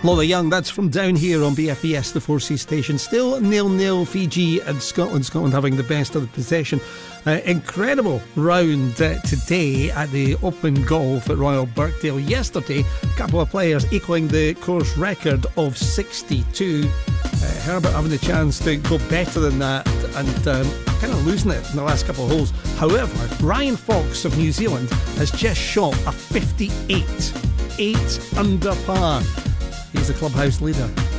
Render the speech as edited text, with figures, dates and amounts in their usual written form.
Lola Young, that's from down here on BFBS, the 4C station. Still 0-0, Fiji and Scotland. Scotland having the best of the possession. Incredible round today at the Open Golf at Royal Birkdale. Yesterday, a couple of players equaling the course record of 62. Herbert having the chance to go better than that and kind of losing it in the last couple of holes. However, Ryan Fox of New Zealand has just shot a 58, 8 under par. He's the clubhouse leader.